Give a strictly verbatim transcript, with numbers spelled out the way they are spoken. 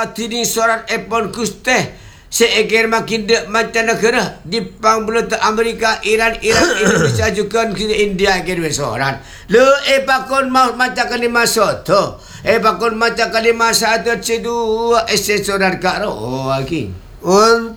tini sorat epon kusteh seekor makin dek macam negara Jepang, Belanda, Amerika, Iran, Iran, Indonesia juga kita India kira sorat. Lu eh pakon mau macam kali masa tu. Eh pakon macam kali masa tu cedua ese sorat karo lagi. On